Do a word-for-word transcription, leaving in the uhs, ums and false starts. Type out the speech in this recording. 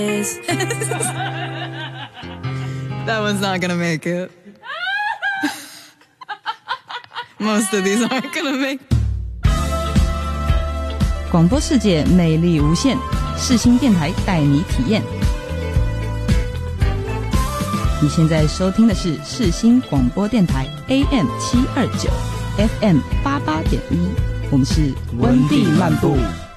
That one's not gonna make it. Most of these aren't gonna make it. 广播世界魅力无限，世新电台带你体验。你现在收听的是世新广播电台 A M 七二九 F M 八八点一，我们是温蒂漫步。